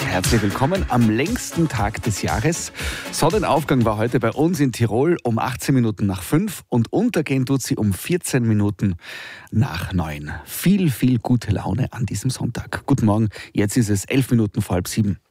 Herzlich willkommen am längsten Tag des Jahres. Sonnenaufgang war heute bei uns in Tirol um 18 Minuten nach 5 und untergehen tut sie um 14 Minuten nach 9. Viel gute Laune an diesem Sonntag. Guten Morgen, jetzt ist es 11 Minuten vor halb 7.